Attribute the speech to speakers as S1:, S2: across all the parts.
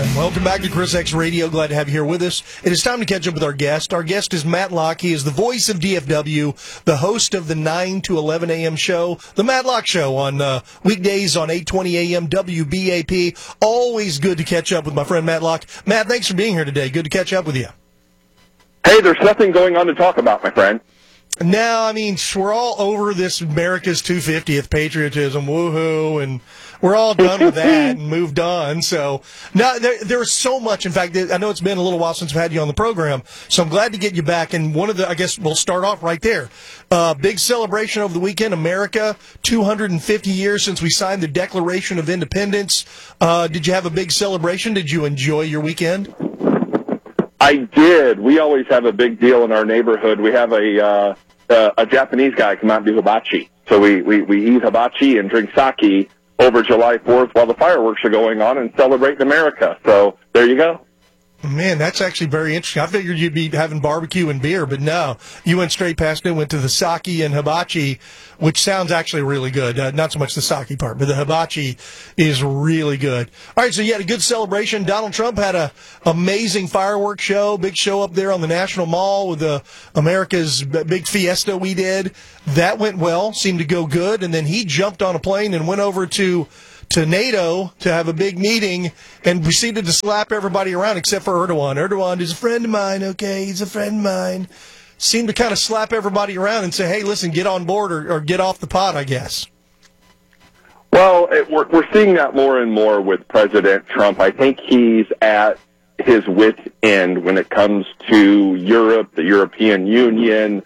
S1: Welcome back to Chris X Radio. Glad to have you here with us. It is time to catch up with our guest. Our guest is Matt Locke. He is the voice of DFW, the host of the 9 to 11 a.m. show, The Matt Locke Show, on weekdays on 8:20 a.m. WBAP. Always good to catch up with my friend Matt Locke. Matt, thanks for being here today. Good to catch up with you.
S2: Hey, there's nothing going on to talk about, my friend.
S1: No, I mean, we're all over this America's 250th patriotism, woohoo, and we're all done with that and moved on. So, no, there's so much. In fact, I know it's been a little while since we've had you on the program, so I'm glad to get you back. And I guess we'll start off right there. Big celebration over the weekend. America, 250 years since we signed the Declaration of Independence. Did you have a big celebration? Did you enjoy your weekend?
S2: I did. We always have a big deal in our neighborhood. We have a Japanese guy come out and do hibachi. So we eat hibachi and drink sake over July 4th while the fireworks are going on and celebrate America. So there you go.
S1: Man, that's actually very interesting. I figured you'd be having barbecue and beer, but no. You went straight past it, went to the sake and hibachi, which sounds actually really good. Not so much the sake part, but the hibachi is really good. All right, so you had a good celebration. Donald Trump had an amazing fireworks show, big show up there on the National Mall with America's big fiesta we did. That went well, seemed to go good, and then he jumped on a plane and went over to NATO to have a big meeting and proceeded to slap everybody around except for Erdogan. Erdogan is a friend of mine, okay? He's a friend of mine. Seemed to kind of slap everybody around and say, hey, listen, get on board or get off the pot, I guess.
S2: Well, we're seeing that more and more with President Trump. I think he's at his wit's end when it comes to Europe, the European Union,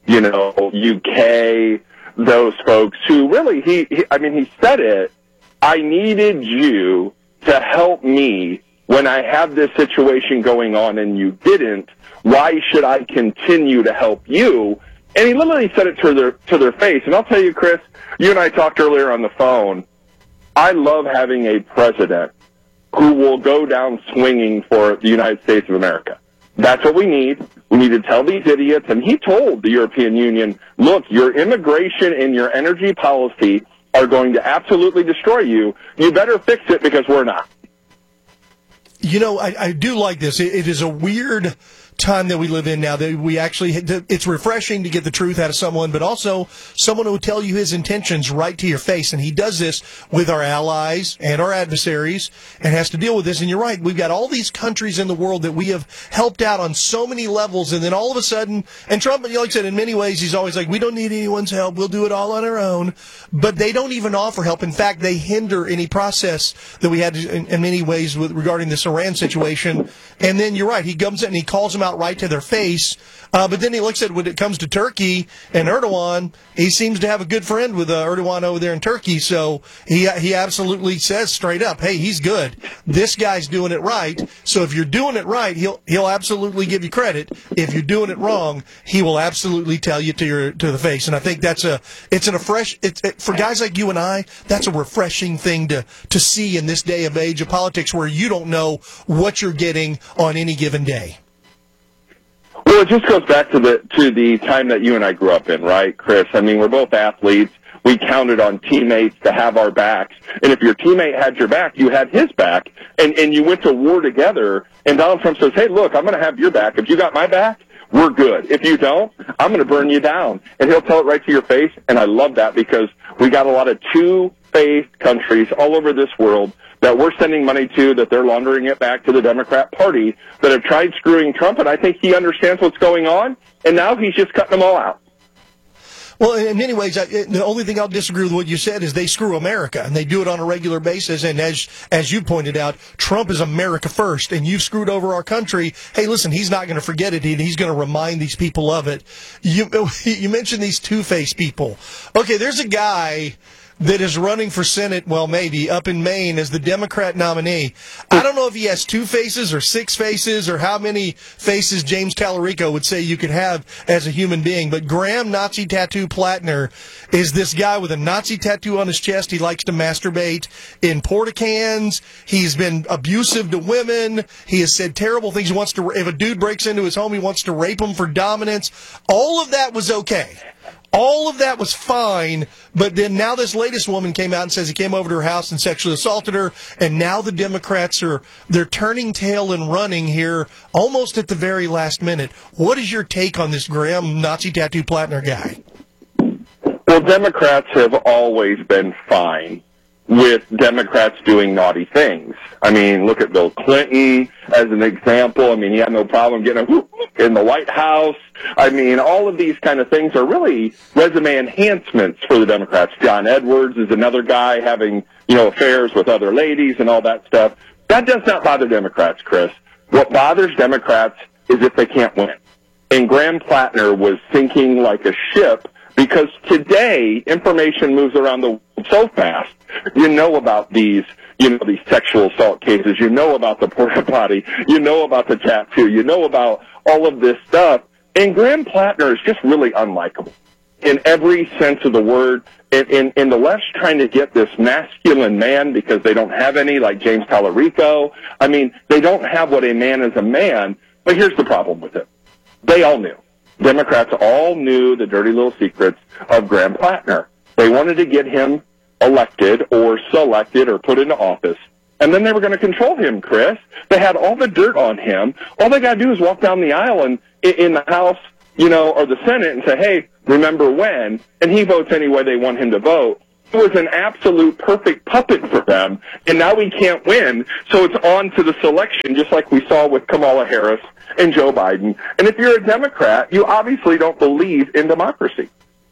S2: UK, those folks who really, he said it, I needed you to help me when I have this situation going on and you didn't. Why should I continue to help you? And he literally said it to their face. And I'll tell you, Chris, you and I talked earlier on the phone. I love having a president who will go down swinging for the United States of America. That's what we need. We need to tell these idiots. And he told the European Union, look, your immigration and your energy policy are going to absolutely destroy you. You better fix it because we're not.
S1: I do like this. It is a weird time that we live in now that we actually, it's refreshing to get the truth out of someone, but also someone who will tell you his intentions right to your face. And he does this with our allies and our adversaries and has to deal with this. And you're right. We've got all these countries in the world that we have helped out on so many levels. And then all of a sudden, and Trump, like I said, in many ways, he's always like, we don't need anyone's help. We'll do it all on our own. But they don't even offer help. In fact, they hinder any process that we had in many ways regarding this Iran situation. And then you're right. He comes in and he calls them out right to their face. But then he looks at when it comes to Turkey and Erdogan, he seems to have a good friend with Erdogan over there in Turkey. So he absolutely says straight up, hey, he's good. This guy's doing it right. So if you're doing it right, he'll absolutely give you credit. If you're doing it wrong, he will absolutely tell you to the face. And I think for guys like you and I, that's a refreshing thing to see in this day of age of politics where you don't know what you're getting on any given day.
S2: Well, it just goes back to the time that you and I grew up in, right, Chris? I mean, we're both athletes. We counted on teammates to have our backs. And if your teammate had your back, you had his back. And you went to war together. And Donald Trump says, hey, look, I'm going to have your back. If you got my back, we're good. If you don't, I'm going to burn you down. And he'll tell it right to your face. And I love that because we got a lot of two-faced countries all over this world that we're sending money to, that they're laundering it back to the Democrat Party, that have tried screwing Trump, and I think he understands what's going on, and now he's just cutting them all out.
S1: Well, in many ways, the only thing I'll disagree with what you said is they screw America, and they do it on a regular basis. And as you pointed out, Trump is America first, and you've screwed over our country. Hey, listen, he's not going to forget it, and he's going to remind these people of it. You mentioned these two-faced people. Okay, there's a guy that is running for Senate, well, maybe, up in Maine as the Democrat nominee. I don't know if he has two faces or six faces or how many faces James Tallarico would say you could have as a human being, but Graham Nazi Tattoo Plattner is this guy with a Nazi tattoo on his chest. He likes to masturbate in porta-cans. He's been abusive to women. He has said terrible things. He wants to, if a dude breaks into his home, he wants to rape him for dominance. All of that was okay. All of that was fine, but then now this latest woman came out and says he came over to her house and sexually assaulted her, and now the Democrats they're turning tail and running here almost at the very last minute. What is your take on this Graham Nazi tattoo Plattner guy?
S2: Well, Democrats have always been fine with Democrats doing naughty things. I mean, look at Bill Clinton as an example. I mean, he had no problem getting a whoop in the White House. I mean, all of these kind of things are really resume enhancements for the Democrats. John Edwards is another guy having, affairs with other ladies and all that stuff. That does not bother Democrats, Chris. What bothers Democrats is if they can't win. And Graham Plattner was sinking like a ship because today information moves around the world so fast. You know about these sexual assault cases. You know about the porta potty. You know about the tattoo. You know about all of this stuff. And Graham Plattner is just really unlikable in every sense of the word. And the left's trying to get this masculine man because they don't have any, like James Tallarico. I mean, they don't have what a man is a man. But here's the problem with it. They all knew. Democrats all knew the dirty little secrets of Graham Plattner. They wanted to get him elected or selected or put into office. And then they were going to control him, Chris. They had all the dirt on him. All they got to do is walk down the aisle and in the House, or the Senate and say, hey, remember when? And he votes any way they want him to vote. It was an absolute perfect puppet for them. And now he can't win. So it's on to the selection, just like we saw with Kamala Harris and Joe Biden. And if you're a Democrat, you obviously don't believe in democracy.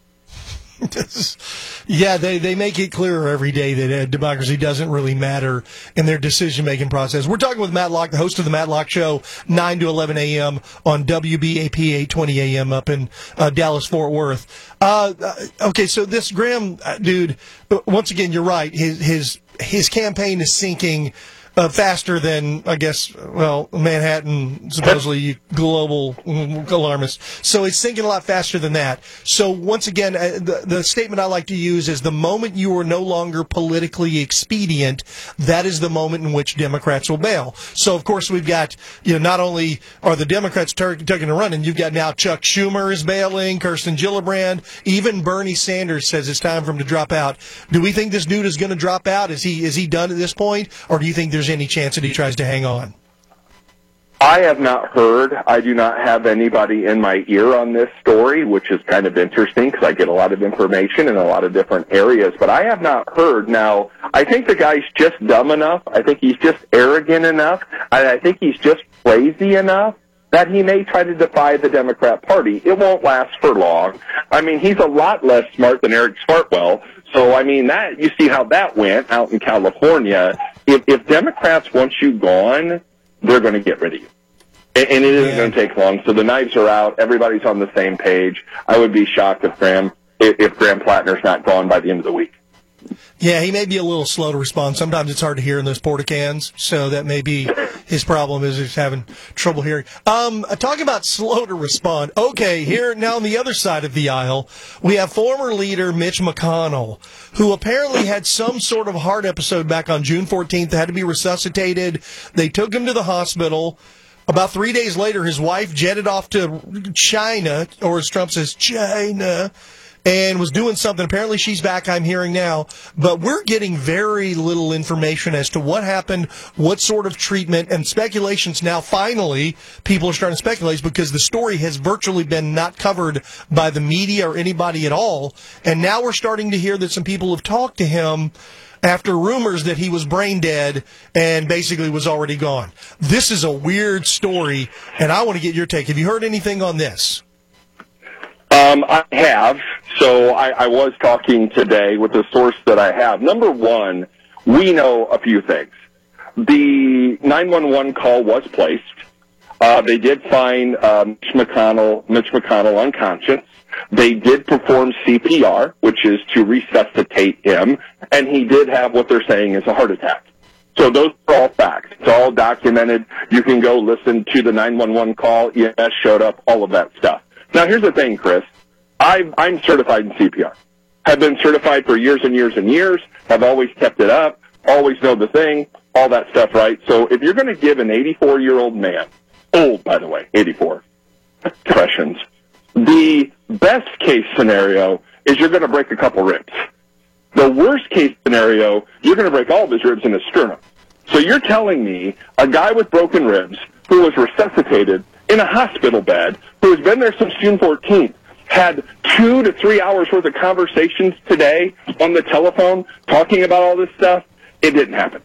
S1: Yeah, they make it clearer every day that democracy doesn't really matter in their decision-making process. We're talking with Matt Locke, the host of the Matt Locke Show, 9 to 11 a.m. on WBAP 820 a.m. up in Dallas-Fort Worth. Okay, so this Graham dude, once again, you're right. His campaign is sinking faster than, I guess, Manhattan, supposedly global alarmist. So it's sinking a lot faster than that. So once again, the statement I like to use is the moment you are no longer politically expedient, that is the moment in which Democrats will bail. So, of course, we've got, not only are the Democrats taking a run, and you've got now Chuck Schumer is bailing, Kirsten Gillibrand, even Bernie Sanders says it's time for him to drop out. Do we think this dude is going to drop out? Is he done at this point? Or do you think there's any chance that he tries to hang on?
S2: I have not heard. I do not have anybody in my ear on this story, which is kind of interesting because I get a lot of information in a lot of different areas, but I have not heard. Now, I think the guy's just dumb enough. I think he's just arrogant enough. I think he's just crazy enough that he may try to defy the Democrat Party. It won't last for long. I mean, he's a lot less smart than Eric Smartwell. So, I mean, that you see how that went out in California. If Democrats want you gone, they're going to get rid of you. And it isn't going to take long. So the knives are out. Everybody's on the same page. I would be shocked if Graham Plattner's not gone by the end of the week.
S1: Yeah, he may be a little slow to respond. Sometimes it's hard to hear in those porta cans, so that may be his problem is he's having trouble hearing. Talking about slow to respond. Okay, here now on the other side of the aisle, we have former leader Mitch McConnell, who apparently had some sort of heart episode back on June 14th, had to be resuscitated. They took him to the hospital. About 3 days later, his wife jetted off to China, or as Trump says, China, and was doing something. Apparently she's back, I'm hearing now. But we're getting very little information as to what happened, what sort of treatment, and speculations now. Finally, people are starting to speculate because the story has virtually been not covered by the media or anybody at all. And now we're starting to hear that some people have talked to him after rumors that he was brain dead and basically was already gone. This is a weird story, and I want to get your take. Have you heard anything on this?
S2: I have. So I was talking today with the source that I have. Number one, we know a few things. The 911 call was placed. They did find Mitch McConnell unconscious. They did perform CPR, which is to resuscitate him, and he did have what they're saying is a heart attack. So those are all facts. It's all documented. You can go listen to the 911 call. EMS showed up, all of that stuff. Now, here's the thing, Chris. I'm certified in CPR. Have been certified for years and years and years. Have always kept it up. Always know the thing. All that stuff, right? So if you're going to give an 84-year-old man, old, by the way, 84, depressions, the best case scenario is you're going to break a couple ribs. The worst case scenario, you're going to break all of his ribs in his sternum. So you're telling me a guy with broken ribs who was resuscitated in a hospital bed, who has been there since June 14th, had 2 to 3 hours worth of conversations today on the telephone talking about all this stuff? It didn't happen.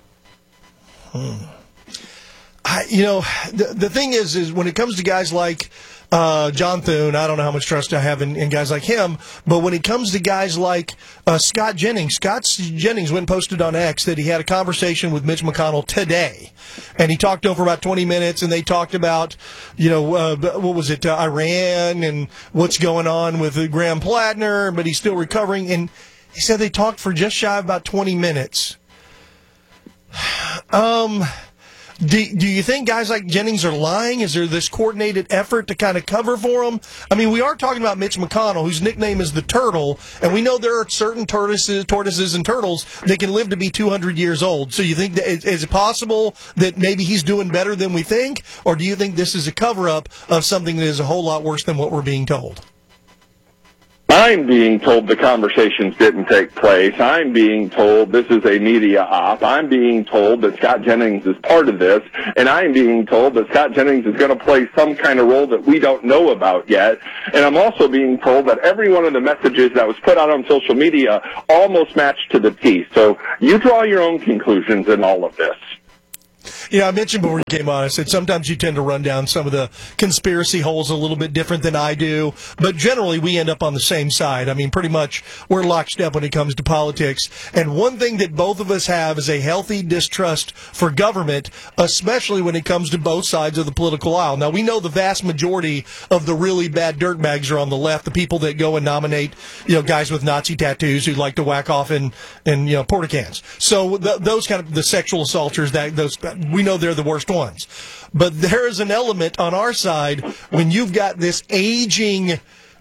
S1: The thing is when it comes to guys like John Thune, I don't know how much trust I have in guys like him, but when it comes to guys like Scott Jennings went and posted on X that he had a conversation with Mitch McConnell today, and he talked to him for about 20 minutes, and they talked about, what was it, Iran and what's going on with Graham Plattner, but he's still recovering, and he said they talked for just shy of about 20 minutes. Do you think guys like Jennings are lying? Is there this coordinated effort to kind of cover for him? I mean, we are talking about Mitch McConnell, whose nickname is the Turtle, and we know there are certain tortoises and turtles that can live to be 200 years old. So you think that is it possible that maybe he's doing better than we think, or do you think this is a cover-up of something that is a whole lot worse than what we're being told?
S2: I'm being told the conversations didn't take place. I'm being told this is a media op. I'm being told that Scott Jennings is part of this. And I'm being told that Scott Jennings is going to play some kind of role that we don't know about yet. And I'm also being told that every one of the messages that was put out on social media almost matched to the T. So you draw your own conclusions in all of this.
S1: Yeah, I mentioned before you came on, I said sometimes you tend to run down some of the conspiracy holes a little bit different than I do, but generally we end up on the same side. I mean, pretty much we're lockstep when it comes to politics. And one thing that both of us have is a healthy distrust for government, especially when it comes to both sides of the political aisle. Now, we know the vast majority of the really bad dirtbags are on the left, the people that go and nominate, guys with Nazi tattoos who like to whack off in porta cans. So those kind of the sexual assaulters, we know they're the worst ones. But there is an element on our side when you've got this aging,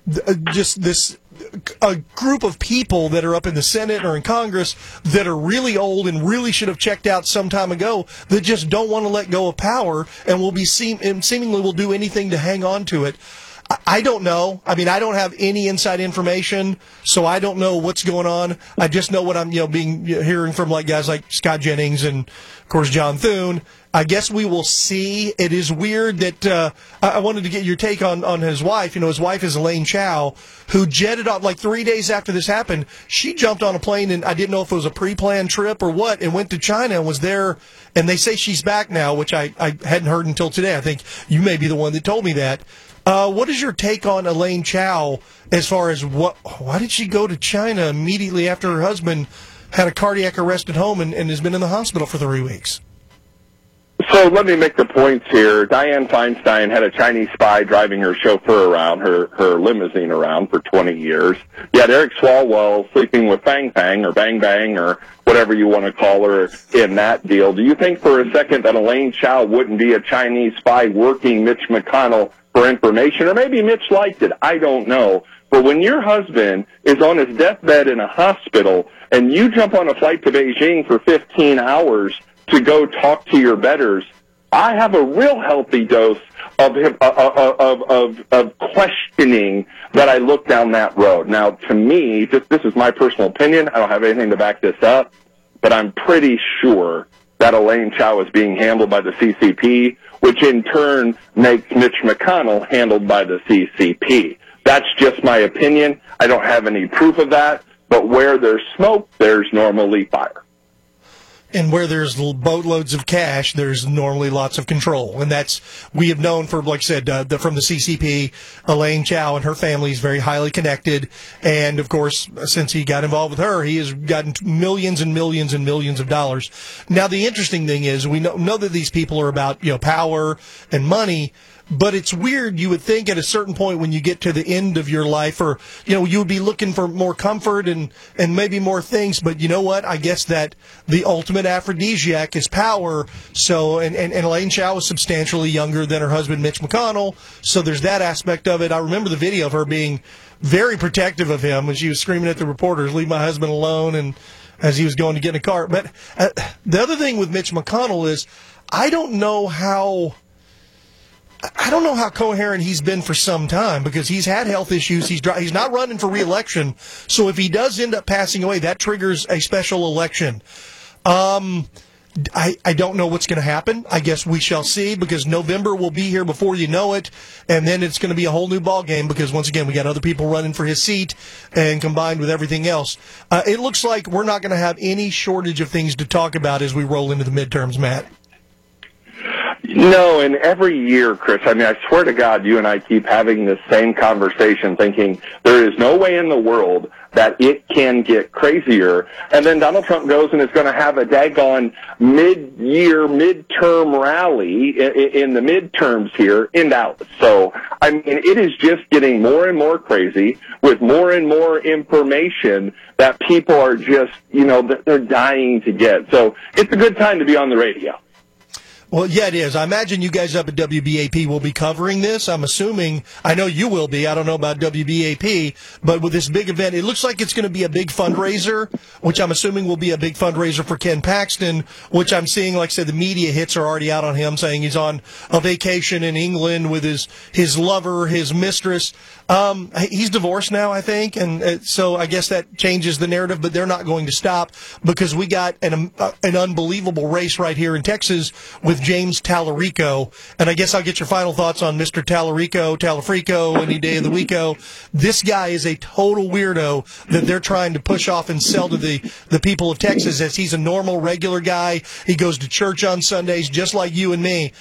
S1: a group of people that are up in the Senate or in Congress that are really old and really should have checked out some time ago that just don't want to let go of power and will be seemingly will do anything to hang on to it. I don't know. I mean, I don't have any inside information, so I don't know what's going on. I just know what I'm, hearing from guys like Scott Jennings and, of course, John Thune. I guess we will see. It is weird that I wanted to get your take on his wife. His wife is Elaine Chao, who jetted off 3 days after this happened. She jumped on a plane, and I didn't know if it was a pre-planned trip or what, and went to China and was there. And they say she's back now, which I hadn't heard until today. I think you may be the one that told me that. What is your take on Elaine Chao as far as why did she go to China immediately after her husband had a cardiac arrest at home and has been in the hospital for 3 weeks?
S2: So let me make the points here. Dianne Feinstein had a Chinese spy driving her chauffeur around, her limousine around for 20 years. You had Eric Swalwell sleeping with Fang Fang or Bang Bang or whatever you want to call her in that deal. Do you think for a second that Elaine Chao wouldn't be a Chinese spy working Mitch McConnell for information? Or maybe Mitch liked it. I don't know. But when your husband is on his deathbed in a hospital and you jump on a flight to Beijing for 15 hours to go talk to your betters, I have a real healthy dose of questioning that I look down that road. Now, to me, this is my personal opinion. I don't have anything to back this up, but I'm pretty sure that Elaine Chao is being handled by the CCP, which in turn makes Mitch McConnell handled by the CCP. That's just my opinion. I don't have any proof of that, but where there's smoke, there's normally fire.
S1: And where there's boatloads of cash, there's normally lots of control. And we have known for, like I said, from the CCP, Elaine Chao and her family is very highly connected. And, of course, since he got involved with her, he has gotten millions and millions and millions of dollars. Now, the interesting thing is we know that these people are about, power and money. But it's weird. You would think at a certain point when you get to the end of your life or, you would be looking for more comfort and maybe more things. But you know what? I guess that the ultimate aphrodisiac is power. So, and Elaine Chao was substantially younger than her husband, Mitch McConnell. So there's that aspect of it. I remember the video of her being very protective of him when she was screaming at the reporters, "Leave my husband alone," and as he was going to get in a car. But the other thing with Mitch McConnell is I don't know how I don't know how coherent he's been for some time because he's had health issues. He's not running for re-election. So if he does end up passing away, that triggers a special election. I don't know what's going to happen. I guess we shall see because November will be here before you know it, and then it's going to be a whole new ball game because, once again, we got other people running for his seat and combined with everything else. It looks like we're not going to have any shortage of things to talk about as we roll into the midterms, Matt.
S2: No, and every year, Chris, I mean, I swear to God, you and I keep having this same conversation thinking there is no way in the world that it can get crazier. And then Donald Trump goes and is going to have a daggone mid-year, midterm rally in the midterms here in Dallas. So, I mean, it is just getting more and more crazy with more and more information that people are just, they're dying to get. So it's a good time to be on the radio.
S1: Well, yeah, it is. I imagine you guys up at WBAP will be covering this. I'm assuming, I know you will be. I don't know about WBAP, but with this big event, it looks like it's going to be a big fundraiser, which I'm assuming will be a big fundraiser for Ken Paxton, which I'm seeing, like I said, the media hits are already out on him, saying he's on a vacation in England with his lover, his mistress. He's divorced now, I think, and so I guess that changes the narrative, but they're not going to stop because we got an unbelievable race right here in Texas with James Tallarico, and I guess I'll get your final thoughts on Mr. Talafrico, any day of the weeko. This guy is a total weirdo that they're trying to push off and sell to the people of Texas as he's a normal, regular guy. He goes to church on Sundays just like you and me,